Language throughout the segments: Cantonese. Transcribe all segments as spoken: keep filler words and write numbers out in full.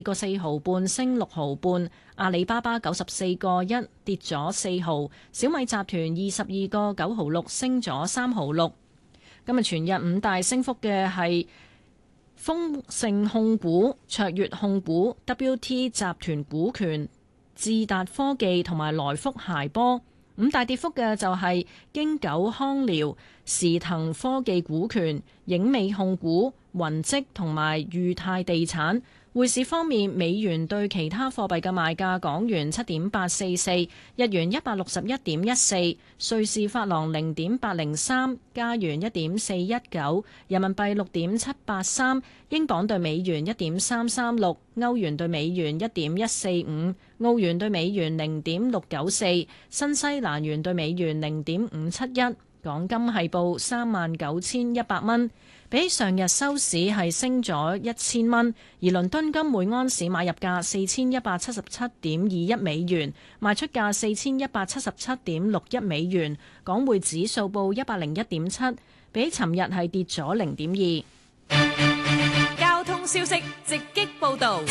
個四毫半升六毫半，阿里巴巴九十四個一跌咗四毫，小米集團二十二個九毫六升咗三毫六。今日全日五大升幅嘅係豐盛控股、卓越控股、W T 集團股權、智達科技同埋來福諧波。五大跌幅嘅就係京九康療、時騰科技股權、影美控股、雲積同埋裕泰地產。匯市方面，美元對其他貨幣嘅賣價：港元七點八四四，日元一百六十一點一四，瑞士法郎零點八零三，加元一點四一九，人民幣六點七八三，英鎊對美元一點三三六，歐元對美元一點一四五，澳元對美元零點六九四，新西蘭元對美元零點五七一。港金係報三萬九千一百蚊，比上日收市係升咗一千蚊。而倫敦金每安士買入價四千一百七十七點二一美元，賣出價四千一百七十七點六一美元。港匯指數報一百零一點七，比尋日係跌咗零點二。 交通消息直擊報導。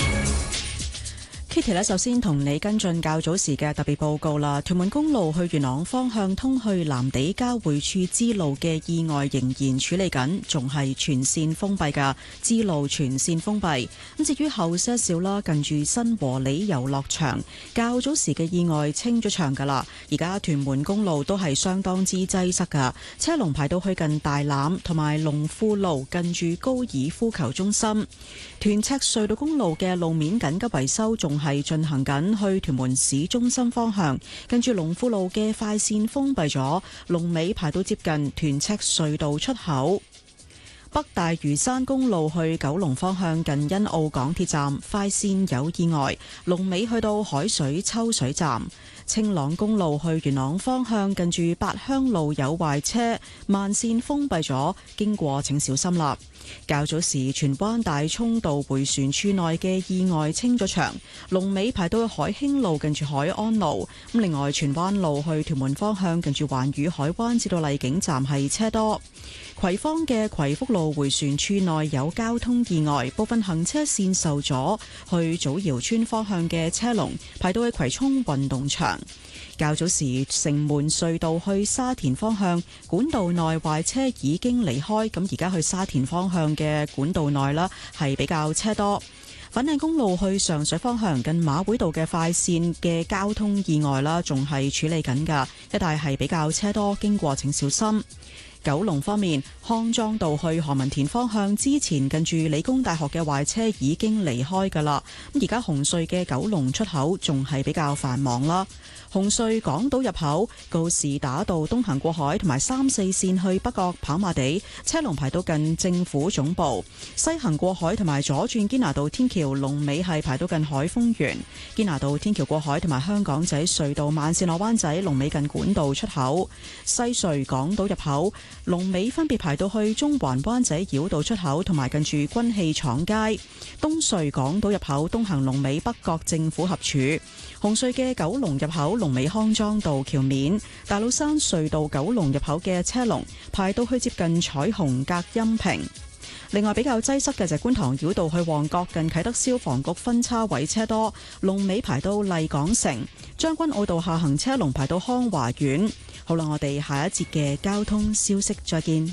Kitty 呢，首先同你跟進較早時嘅特別報告啦。屯門公路去元朗方向通去藍地交匯處支路嘅意外仍然處理緊，仲係全線封閉㗎，支路全線封閉。咁至於後些少啦，近住新和里遊樂場，較早時嘅意外清咗場㗎啦。而家屯門公路都係相當之擠塞㗎，車龍排到去近大欖同埋龍富路，近住高爾夫球中心。屯赤隧道公路嘅路面緊急維修仲係進行緊，去屯門市中心方向，跟住龍富路嘅快線封閉咗，龍尾排到接近屯赤隧道出口。北大嶼山公路去九龍方向，近欣澳港鐵站快線有意外，龍尾去到海水抽水站。青朗公路去元朗方向，近住八鄉路有壞車，慢線封閉咗，經過請小心啦。較早時荃灣大涌道迴旋處內嘅意外清咗場，龍尾排到海興路近住海安路。咁另外荃灣路去屯門方向，近住環宇海灣至到麗景站係車多。葵芳嘅葵福路迴旋處內有交通意外，部分行車線受阻，去祖堯村方向嘅車龍排到去葵涌運動場。較早時城門隧道去沙田方向管道內壞車已經離開，咁而家去沙田方向嘅管道內啦係比較車多。粉嶺公路去上水方向近馬會道嘅快線嘅交通意外啦，仲係處理緊㗎，一帶係比較車多，經過請小心。九龍方面，康莊道去何文田方向之前近住理工大學嘅壞車已經離開㗎啦，咁而家紅隧嘅九龍出口仲係比較繁忙啦。紅隧港島入口告士打道東行過海同埋三四線去北角跑馬地車龍排到近政府總部，西行過海同埋左轉堅拿道天橋龍尾係排到近海豐園，堅拿道天橋過海同埋香港仔隧道慢線落灣仔龍尾近管道出口，西隧港島入口龍尾分別排到去中環灣仔繞道出口同埋近住軍器廠街，東隧港島入口東行龍尾北角政府合署，紅隧嘅九龍入口龍尾康莊道橋面，大老山隧道九龍入口嘅車龍排到去接近彩虹隔音屏。另外比較擠塞嘅就係觀塘繞道去旺角近啟德消防局分叉位車多，龍尾排到麗港城，將軍澳道下行車龍排到康華苑。好啦，我哋下一節嘅交通消息再見。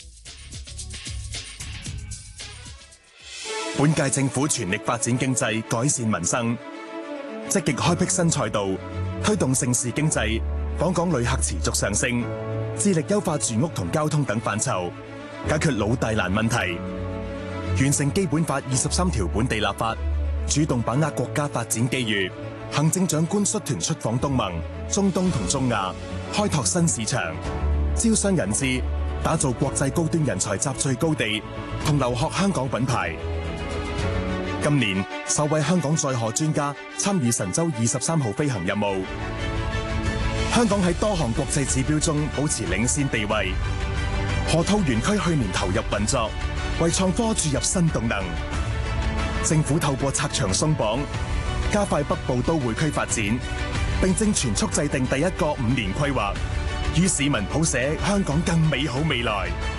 本屆政府全力發展經濟，改善民生，積極開闢新賽道，推動盛事經濟，訪港旅客持續上升，致力優化住屋同交通等範疇，解決老大難問題，完成基本法二十三條本地立法，主動把握國家發展機遇。行政長官率團出訪東盟、中東同中亞，開拓新市場，招商引資，打造國際高端人才集聚高地，同留學香港品牌。今年首位香港載荷專家參與神舟二十三號飛行任務，香港喺多項國際指標中保持領先地位。河套園區去年投入運作，為創科注入新動能。政府透過拆牆鬆綁，加快北部都會區發展，並正全速制定第一個五年規劃，與市民譜寫香港更美好未來。